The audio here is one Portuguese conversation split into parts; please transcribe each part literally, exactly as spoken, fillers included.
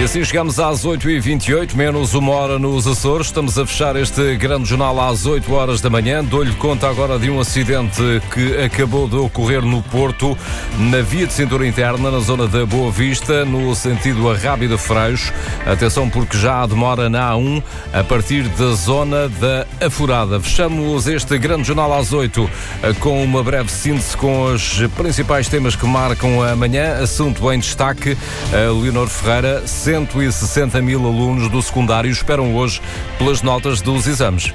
E assim chegamos às oito e vinte e oito, menos uma hora nos Açores. Estamos a fechar este grande jornal às oito horas da manhã. Dou-lhe conta agora de um acidente que acabou de ocorrer no Porto, na via de cintura interna, na zona da Boa Vista, no sentido Arrábida Freixo. Atenção, porque já há demora na A um, a partir da zona da Afurada. Fechamos este grande jornal às oito com uma breve síntese com os principais temas que marcam a manhã. Assunto em destaque: a Leonor Ferreira, cento e sessenta mil alunos do secundário esperam hoje pelas notas dos exames.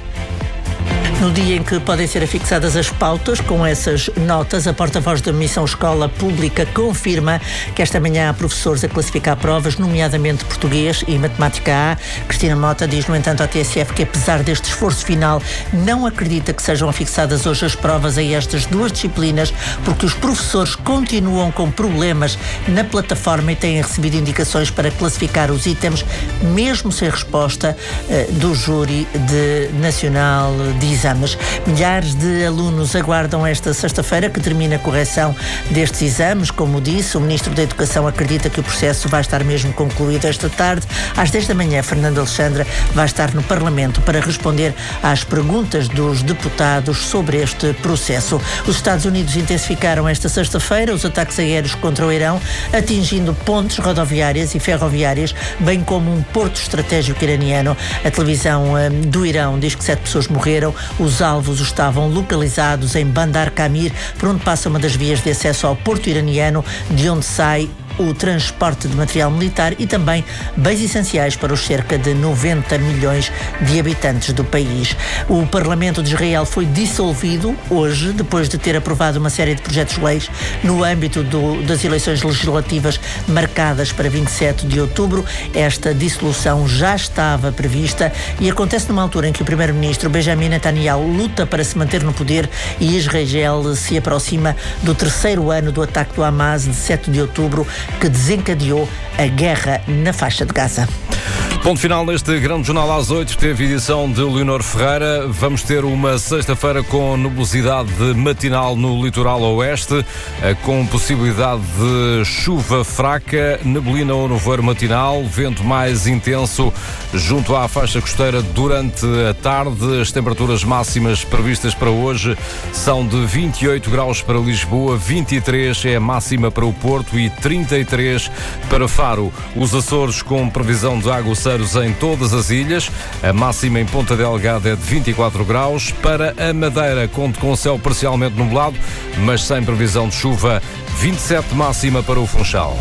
No dia em que podem ser afixadas as pautas com essas notas, a porta-voz da Missão Escola Pública confirma que esta manhã há professores a classificar provas, nomeadamente português e matemática A. Cristina Mota diz, no entanto, à T S F que, apesar deste esforço final, não acredita que sejam afixadas hoje as provas a estas duas disciplinas, porque os professores continuam com problemas na plataforma e têm recebido indicações para classificar os itens, mesmo sem resposta uh, do Júri de Nacional de Exames. Milhares de alunos aguardam esta sexta-feira que termina a correção destes exames. Como disse, o Ministro da Educação acredita que o processo vai estar mesmo concluído esta tarde. Às dez da manhã, Fernando Alexandre vai estar no Parlamento para responder às perguntas dos deputados sobre este processo. Os Estados Unidos intensificaram esta sexta-feira os ataques aéreos contra o Irão, atingindo pontes rodoviárias e ferroviárias, bem como um porto estratégico iraniano. A televisão um, do Irão diz que sete pessoas morreram. Os alvos estavam localizados em Bandar Kamir, por onde passa uma das vias de acesso ao porto iraniano, de onde sai o transporte de material militar e também bens essenciais para os cerca de noventa milhões de habitantes do país. O Parlamento de Israel foi dissolvido hoje, depois de ter aprovado uma série de projetos-leis no âmbito do, das eleições legislativas marcadas para vinte e sete de outubro. Esta dissolução já estava prevista e acontece numa altura em que o primeiro-ministro Benjamin Netanyahu luta para se manter no poder e Israel se aproxima do terceiro ano do ataque do Hamas de sete de outubro, que desencadeou a guerra na faixa de Gaza. Ponto final neste grande jornal às oito, teve edição de Leonor Ferreira. Vamos ter uma sexta-feira com nubosidade matinal no litoral oeste, com possibilidade de chuva fraca, neblina ou nevoeiro matinal, vento mais intenso junto à faixa costeira durante a tarde. As temperaturas máximas previstas para hoje são de vinte e oito graus para Lisboa, vinte e três é a máxima para o Porto e trinta e três para Faro. Os Açores com previsão de aguaceiros em todas as ilhas. A máxima em Ponta Delgada é de vinte e quatro graus. Para a Madeira, conto com céu parcialmente nublado, mas sem previsão de chuva. vinte e sete máxima para o Funchal.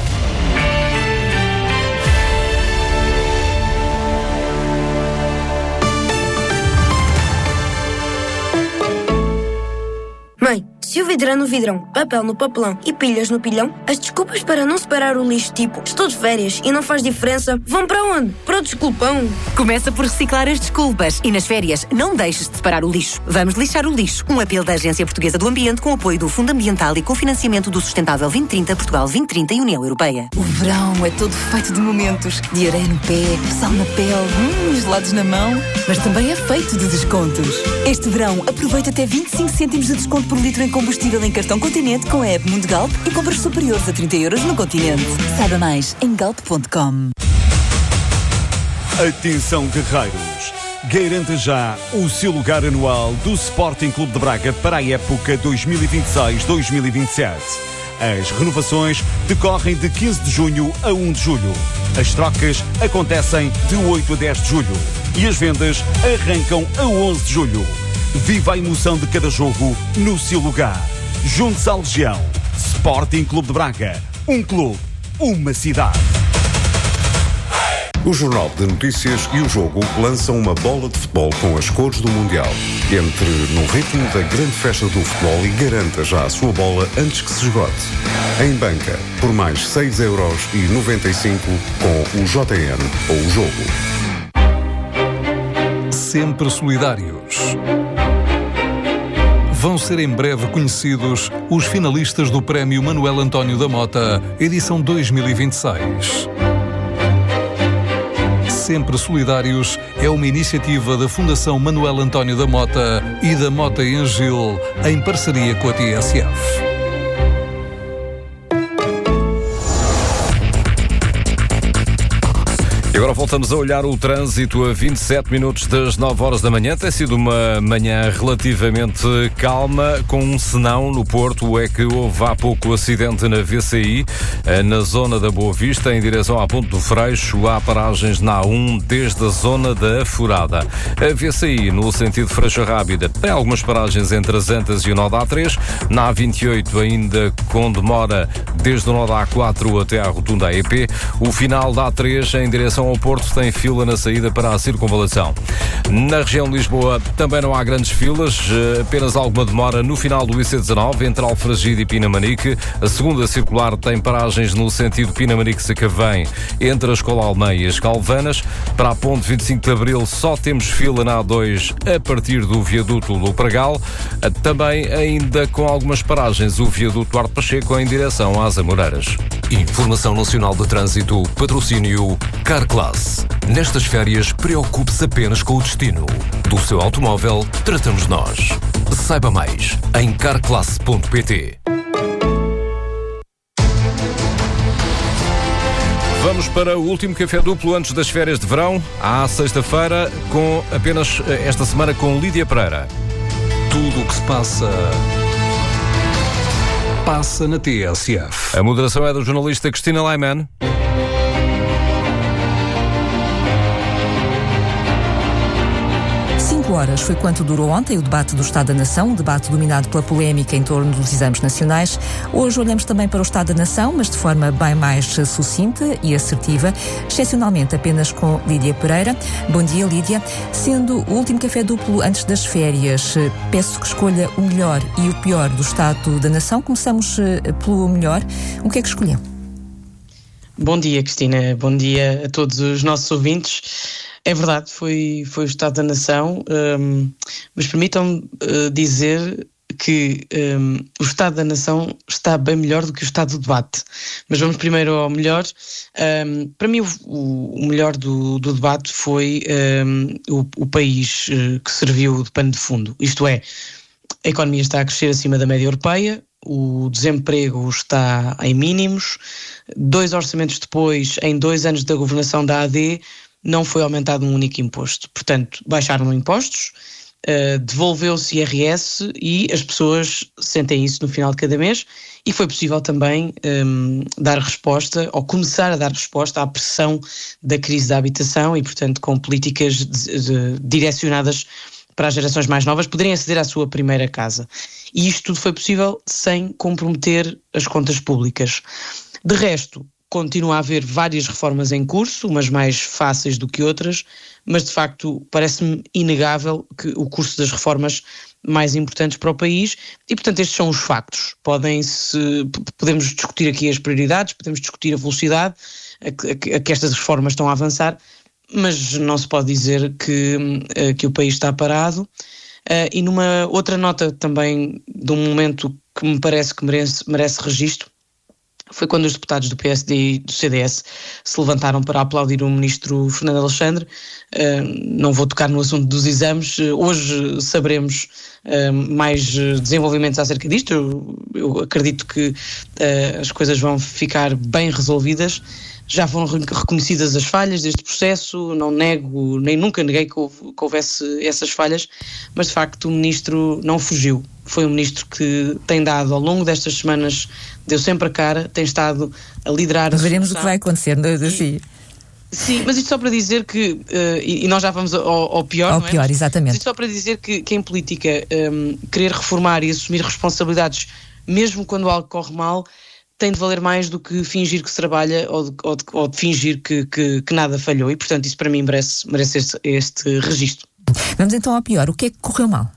Mãe, se o vidro é no vidrão, papel no papelão e pilhas no pilhão, as desculpas para não separar o lixo, tipo estou de férias e não faz diferença, vão para onde? Para o desculpão. Começa por reciclar as desculpas e nas férias não deixes de separar o lixo. Vamos lixar o lixo. Um apelo da Agência Portuguesa do Ambiente com apoio do Fundo Ambiental e com financiamento do Sustentável vinte trinta, Portugal vinte trinta e União Europeia. O verão é todo feito de momentos, de areia no pé, sal na pele, hum, gelados na mão, mas também é feito de descontos. Este verão aproveita até vinte e cinco cêntimos de desconto por litro em combustível em cartão Continente com a app Mundo Galp e compras superiores a trinta euros no Continente. Saiba mais em galp ponto com. Atenção, guerreiros! Garanta já o seu lugar anual do Sporting Clube de Braga para a época dois mil e vinte e seis dois mil e vinte e sete. As renovações decorrem de quinze de junho a um de julho. As trocas acontecem de oito a dez de julho. E as vendas arrancam a onze de julho. Viva a emoção de cada jogo no seu lugar. Junte-se à Legião. Sporting Clube de Braga. Um clube, uma cidade. O Jornal de Notícias e o Jogo lançam uma bola de futebol com as cores do Mundial. Entre no ritmo da grande festa do futebol e garanta já a sua bola antes que se esgote. Em banca, por mais seis euros e noventa e cinco com o J N ou o Jogo. Sempre solidários. Vão ser em breve conhecidos os finalistas do Prémio Manuel António da Mota, edição dois mil e vinte e seis. Sempre Solidários é uma iniciativa da Fundação Manuel António da Mota e da Mota em Gil, em parceria com a T S F. agora voltamos a olhar o trânsito a vinte e sete minutos das nove horas da manhã. Tem sido uma manhã relativamente calma, com um senão no Porto. É que houve há pouco acidente na V C I, na zona da Boa Vista, em direção à Ponte do Freixo. Há paragens na A um desde a zona da Furada. A V C I, no sentido Freixo Rábida, tem algumas paragens entre as Antas e o nó da A três. Na A vinte e oito, ainda com demora desde o nó da A quatro até à rotunda A E P. O final da A três, em direção ao Porto, tem fila na saída para a circunvalação. Na região de Lisboa também não há grandes filas, apenas alguma demora no final do I C dezanove, entre Alfragide e Pinamanique. A segunda circular tem paragens no sentido Pinamanique-Sacavém, entre a Escola Almeida e as Calvanas. Para a ponte vinte e cinco de Abril só temos fila na A dois a partir do viaduto do Pragal. Também ainda com algumas paragens o viaduto Duarte Pacheco em direção às Amoreiras. Informação Nacional de Trânsito, patrocínio Carclass. Nestas férias, preocupe-se apenas com o destino. Do seu automóvel, tratamos nós. Saiba mais em carclass ponto pt. Vamos para o último café duplo antes das férias de verão, à sexta-feira, com apenas esta semana com Lídia Pereira. Tudo o que se passa, passa na T S F. A moderação é da jornalista Cristina Laiman. Cinco horas foi quanto durou ontem o debate do Estado da Nação, um debate dominado pela polémica em torno dos exames nacionais. Hoje olhamos também para o Estado da Nação, mas de forma bem mais sucinta e assertiva, excepcionalmente apenas com Lídia Pereira. Bom dia, Lídia. Sendo o último café duplo antes das férias, peço que escolha o melhor e o pior do Estado da Nação. Começamos pelo melhor. O que é que escolheu? Bom dia, Cristina. Bom dia a todos os nossos ouvintes. É verdade, foi, foi o Estado da Nação, um, mas permitam-me uh, dizer que um, o Estado da Nação está bem melhor do que o Estado do Debate. Mas vamos primeiro ao melhor. Um, para mim, o, o melhor do, do debate foi um, o, o país uh, que serviu de pano de fundo. Isto é, a economia está a crescer acima da média europeia, o desemprego está em mínimos, dois orçamentos depois, em dois anos da governação da A D, não foi aumentado um único imposto. Portanto, baixaram impostos, uh, devolveu-se I R S e as pessoas sentem isso no final de cada mês, e foi possível também um, dar resposta, ou começar a dar resposta à pressão da crise da habitação e, portanto, com políticas de, de, direcionadas para as gerações mais novas poderem aceder à sua primeira casa. E isto tudo foi possível sem comprometer as contas públicas. De resto, continua a haver várias reformas em curso, umas mais fáceis do que outras, mas de facto parece-me inegável que o curso das reformas mais importantes para o país, e portanto estes são os factos. Podem-se, podemos discutir aqui as prioridades, podemos discutir a velocidade a que, a que estas reformas estão a avançar, mas não se pode dizer que, que o país está parado. E numa outra nota também de um momento que me parece que merece, merece registro, foi quando os deputados do P S D e do C D S se levantaram para aplaudir o ministro Fernando Alexandre. Uh, não vou tocar no assunto dos exames, uh, hoje saberemos uh, mais desenvolvimentos acerca disto. Eu, eu acredito que uh, as coisas vão ficar bem resolvidas. Já foram reconhecidas as falhas deste processo, não nego, nem nunca neguei que, houve, que houvesse essas falhas, mas de facto o ministro não fugiu. Foi um ministro que tem dado ao longo destas semanas, deu sempre a cara, tem estado a liderar a Veremos o que vai acontecer, não é assim? Sim, mas isto só para dizer que, uh, e, e nós já vamos ao, ao pior, ao não é? pior, exatamente. Mas isto só para dizer que, que em política um, querer reformar e assumir responsabilidades, mesmo quando algo corre mal, tem de valer mais do que fingir que se trabalha ou de, ou de, ou de fingir que, que, que nada falhou, e portanto isso para mim merece, merece este, este registro. Vamos então ao pior. O que é que correu mal?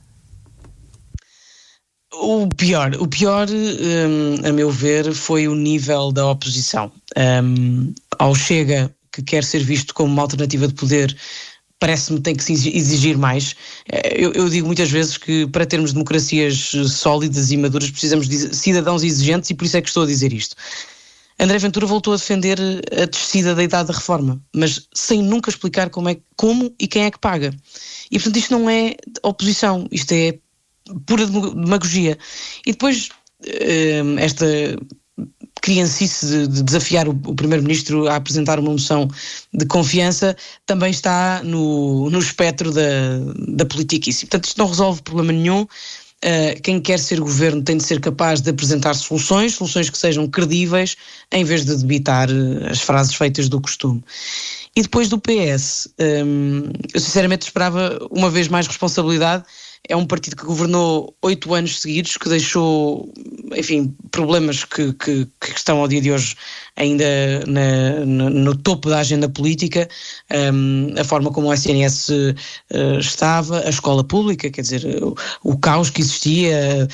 O pior, o pior um, a meu ver, foi o nível da oposição. Um, ao Chega, que quer ser visto como uma alternativa de poder, parece-me que tem que se exigir mais. Eu, eu digo muitas vezes que para termos democracias sólidas e maduras precisamos de cidadãos exigentes, e por isso é que estou a dizer isto. André Ventura voltou a defender a descida da idade da reforma, mas sem nunca explicar como, é, como e quem é que paga. E portanto isto não é oposição, isto é pura demagogia. E depois esta criancice de, de desafiar o, o Primeiro-Ministro a apresentar uma moção de confiança também está no, no espectro da, da politiquice. Portanto, isto não resolve problema nenhum. Uh, quem quer ser governo tem de ser capaz de apresentar soluções, soluções que sejam credíveis, em vez de debitar uh, as frases feitas do costume. E depois do P S, um, eu sinceramente esperava uma vez mais responsabilidade. É um partido que governou oito anos seguidos, que deixou, enfim, problemas que, que, que estão ao dia de hoje ainda na, na, no topo da agenda política, um, a forma como o S N S uh, estava, a escola pública, quer dizer, o, o caos que existia,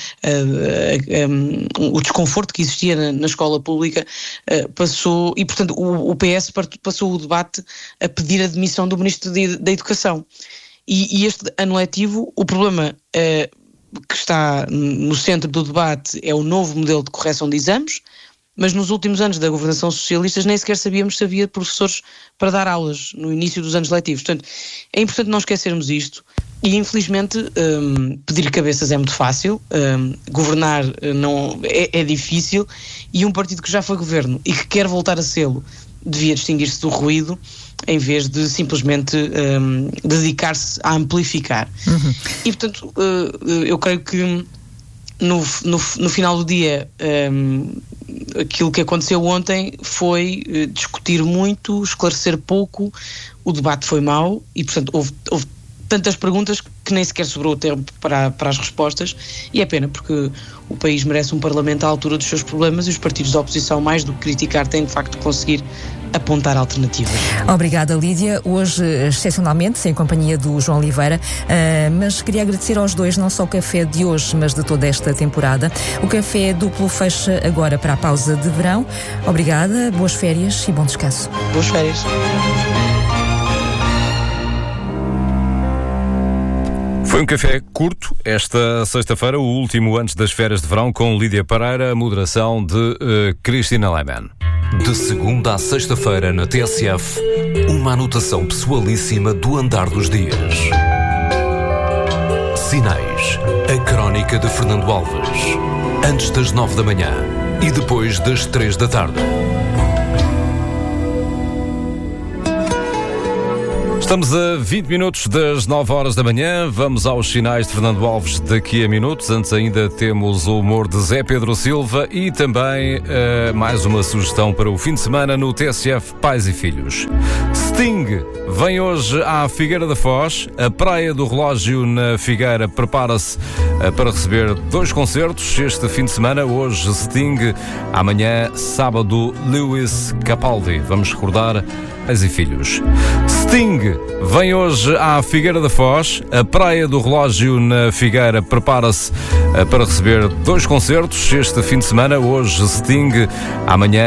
uh, uh, um, o desconforto que existia na, na escola pública, uh, passou, e portanto o, o P S passou o debate a pedir a demissão do Ministro da Educação. E, e este ano letivo, o problema uh, que está no centro do debate é o novo modelo de correção de exames, mas nos últimos anos da governação socialista nem sequer sabíamos se havia professores para dar aulas no início dos anos letivos. Portanto, é importante não esquecermos isto e, infelizmente, um, pedir cabeças é muito fácil, um, governar não, é, é difícil, e um partido que já foi governo e que quer voltar a sê-lo devia distinguir-se do ruído, em vez de simplesmente um, dedicar-se a amplificar. Uhum. E, portanto, uh, eu creio que no, no, no final do dia um, aquilo que aconteceu ontem foi uh, discutir muito, esclarecer pouco, o debate foi mau e, portanto, houve, houve tantas perguntas que nem sequer sobrou tempo para, para as respostas, e é pena, porque o país merece um parlamento à altura dos seus problemas e os partidos da oposição, mais do que criticar, têm de facto conseguir apontar alternativas. Obrigada, Lídia. Hoje, excepcionalmente, sem companhia do João Oliveira, uh, mas queria agradecer aos dois não só o café de hoje, mas de toda esta temporada. O café duplo fecha agora para a pausa de verão. Obrigada, boas férias e bom descanso. Boas férias. Foi um café curto esta sexta-feira, o último antes das férias de verão, com Lídia Pereira, moderação de uh, Cristina Leiman. De segunda à sexta-feira na T S F, uma anotação pessoalíssima do andar dos dias. Sinais, a crónica de Fernando Alves. Antes das nove da manhã e depois das três da tarde. Estamos a vinte minutos das nove horas da manhã, vamos aos sinais de Fernando Alves daqui a minutos. Antes ainda temos o humor de Zé Pedro Silva e também uh, mais uma sugestão para o fim de semana no T S F Pais e Filhos. Sting vem hoje à Figueira da Foz, a Praia do Relógio na Figueira prepara-se uh, para receber dois concertos este fim de semana. Hoje Sting, amanhã sábado Lewis Capaldi. Vamos recordar Pais e Filhos. Sting vem hoje à Figueira da Foz, a Praia do Relógio na Figueira prepara-se para receber dois concertos este fim de semana. Hoje Sting, amanhã